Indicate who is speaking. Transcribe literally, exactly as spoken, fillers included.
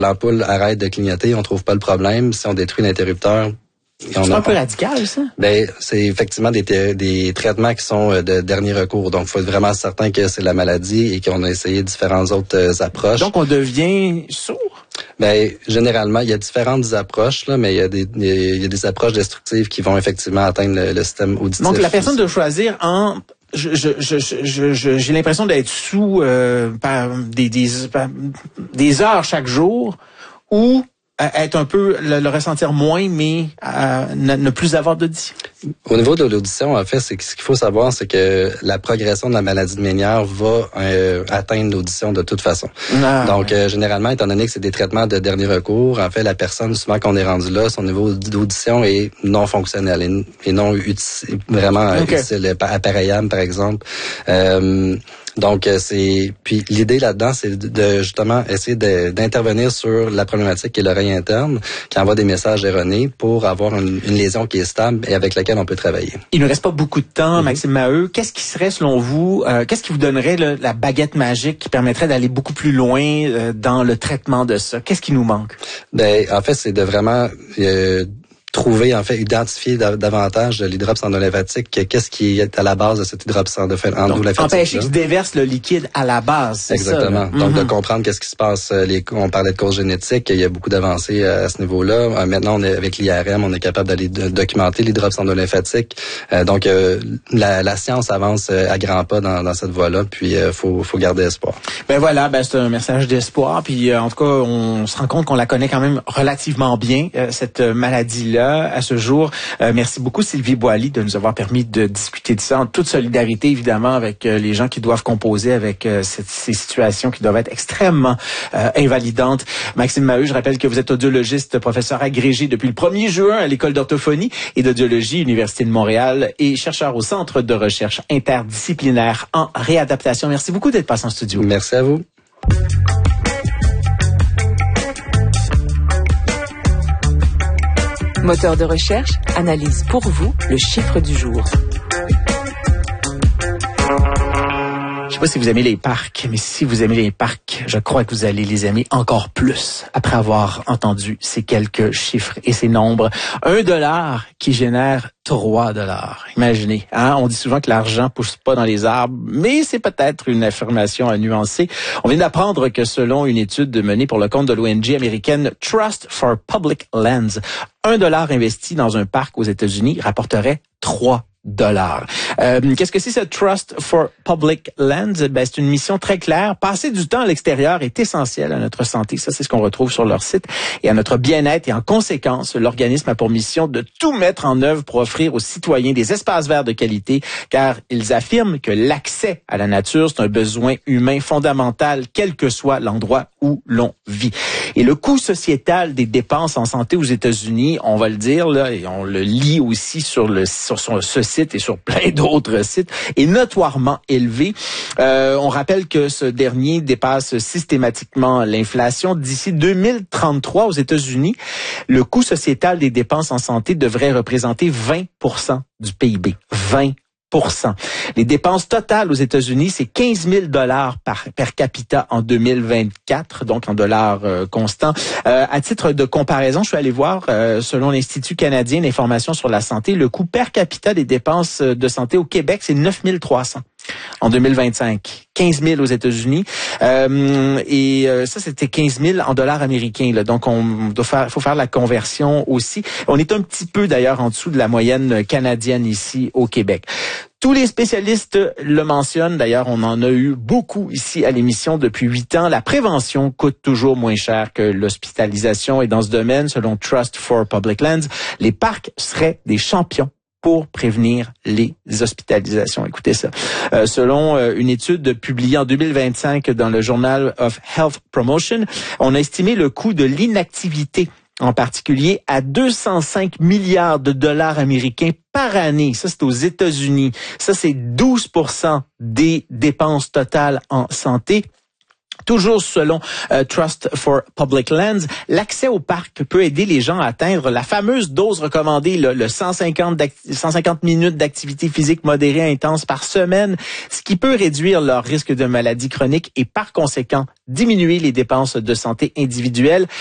Speaker 1: l'ampoule arrête de clignoter, on trouve pas le problème. Si on détruit l'interrupteur,
Speaker 2: c'est un peu radical, ça?
Speaker 1: Ben, c'est effectivement des, des traitements qui sont de dernier recours. Donc, il faut être vraiment certain que c'est la maladie et qu'on a essayé différentes autres approches.
Speaker 2: Donc, on devient sourd?
Speaker 1: Ben, généralement, il y a différentes approches, là, mais il y a des, il y a des approches destructives qui vont effectivement atteindre le, le système auditif.
Speaker 2: Donc, la personne doit choisir entre Je, je, je, je, je, j'ai l'impression d'être sous euh, par des, des, par des heures chaque jour ou être un peu, le, le ressentir moins, mais euh, ne, ne plus avoir d'audition.
Speaker 1: Au niveau de l'audition, en fait, c'est que ce qu'il faut savoir, c'est que la progression de la maladie de Ménière va euh, atteindre l'audition de toute façon. Ah, Donc, euh, généralement, étant donné que c'est des traitements de dernier recours, en fait, la personne, souvent qu'on est rendu là, son niveau d'audition est non fonctionnel et, et non uti- vraiment okay. utile, appareillable, par exemple. Euh, Donc, c'est puis l'idée là-dedans, c'est de justement essayer de, d'intervenir sur la problématique qui est l'oreille interne, qui envoie des messages erronés pour avoir une, une lésion qui est stable et avec laquelle on peut travailler.
Speaker 2: Il ne reste pas beaucoup de temps, mm-hmm. Maxime Maheu. Qu'est-ce qui serait, selon vous, euh, qu'est-ce qui vous donnerait là, la baguette magique qui permettrait d'aller beaucoup plus loin euh, dans le traitement de ça? Qu'est-ce qui nous manque?
Speaker 1: Ben, en fait, c'est de vraiment euh, trouver, en fait, identifier davantage l'hydrops endolymphatique, qu'est-ce qui est à la base de cet hydrops endolymphatique.
Speaker 2: Empêcher qu'il se déverse le liquide à la base, c'est
Speaker 1: Exactement.
Speaker 2: ça.
Speaker 1: Donc,
Speaker 2: mm-hmm.
Speaker 1: de comprendre qu'est-ce qui se passe. Les, on parlait de cause génétique, il y a beaucoup d'avancées à ce niveau-là. Maintenant, on est avec l'I R M, on est capable d'aller de, documenter l'hydrops endolymphatique. Euh, donc, euh, la, la science avance à grands pas dans, dans cette voie-là, puis euh, faut, faut garder espoir.
Speaker 2: Ben voilà, ben c'est un message d'espoir. Puis, euh, en tout cas, on se rend compte qu'on la connaît quand même relativement bien, euh, cette maladie-là. À ce jour. Euh, merci beaucoup Sylvie Boily de nous avoir permis de discuter de ça en toute solidarité évidemment avec euh, les gens qui doivent composer avec euh, cette, ces situations qui doivent être extrêmement euh, invalidantes. Maxime Maheu, je rappelle que vous êtes audiologiste, professeur agrégé depuis le premier juin à l'École d'orthophonie et d'audiologie, Université de Montréal et chercheur au Centre de recherche interdisciplinaire en réadaptation. Merci beaucoup d'être passé en studio.
Speaker 1: Merci à vous.
Speaker 3: Moteur de recherche analyse pour vous le chiffre du jour.
Speaker 2: Je sais pas si vous aimez les parcs, mais si vous aimez les parcs, je crois que vous allez les aimer encore plus après avoir entendu ces quelques chiffres et ces nombres. Un dollar qui génère trois dollars. Imaginez, hein? On dit souvent que l'argent pousse pas dans les arbres, mais c'est peut-être une affirmation à nuancer. On vient d'apprendre que selon une étude menée pour le compte de l'O N G américaine Trust for Public Lands, un dollar investi dans un parc aux États-Unis rapporterait trois dollars. Euh, qu'est-ce que c'est ce Trust for Public Lands? Ben, c'est une mission très claire. Passer du temps à l'extérieur est essentiel à notre santé. Ça, c'est ce qu'on retrouve sur leur site. Et à notre bien-être. Et en conséquence, l'organisme a pour mission de tout mettre en œuvre pour offrir aux citoyens des espaces verts de qualité, car ils affirment que l'accès à la nature, c'est un besoin humain fondamental, quel que soit l'endroit où l'on vit. Et le coût sociétal des dépenses en santé aux États-Unis, on va le dire, là, et on le lit aussi sur le sur son, ce site et sur plein d'autres sites, est notoirement élevé. Euh, on rappelle que ce dernier dépasse systématiquement l'inflation. D'ici deux mille trente-trois aux États-Unis, le coût sociétal des dépenses en santé devrait représenter vingt pour cent du P I B. vingt pour cent. Les dépenses totales aux États-Unis, c'est quinze mille dollars par per capita en deux mille vingt-quatre, donc en dollars euh, constants. Euh, à titre de comparaison, je suis allé voir, euh, selon l'Institut canadien d'information sur la santé, le coût per capita des dépenses de santé au Québec, c'est neuf mille trois cents en deux mille vingt-cinq. quinze mille aux États-Unis. Euh, et euh, ça, c'était quinze mille en dollars américains. Là. Donc, on doit faire, faut faire la conversion aussi. On est un petit peu, d'ailleurs, en dessous de la moyenne canadienne ici au Québec. Tous les spécialistes le mentionnent. D'ailleurs, on en a eu beaucoup ici à l'émission depuis huit ans. La prévention coûte toujours moins cher que l'hospitalisation. Et dans ce domaine, selon Trust for Public Lands, les parcs seraient des champions pour prévenir les hospitalisations. Écoutez ça. Euh, selon euh, une étude publiée en deux mille vingt-cinq dans le Journal of Health Promotion, on a estimé le coût de l'inactivité en particulier à deux cent cinq milliards de dollars américains par année. Ça, c'est aux États-Unis. Ça, c'est douze pour cent des dépenses totales en santé. Toujours selon euh, Trust for Public Lands, l'accès au parc peut aider les gens à atteindre la fameuse dose recommandée, le, le cent cinquante minutes d'activité physique modérée intense par semaine, ce qui peut réduire leur risque de maladie chronique et par conséquent diminuer les dépenses de santé individuelles.